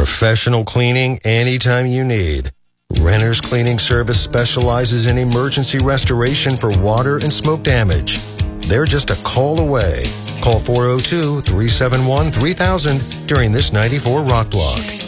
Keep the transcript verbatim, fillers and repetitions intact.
Professional cleaning anytime you need. Renner's Cleaning Service specializes in emergency restoration for water and smoke damage. They're just a call away. Call four oh two, three seven one, three thousand during this ninety-four Rock Block.